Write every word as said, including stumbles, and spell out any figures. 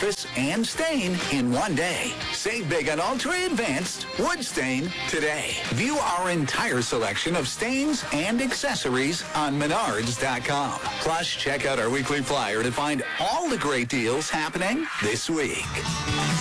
surface and stain in one day. Save big on Ultra Advanced Wood Stain today. View our entire selection of stains and accessories on menards dot com. Plus, check out our weekly flyer to find all the great deals happening this week.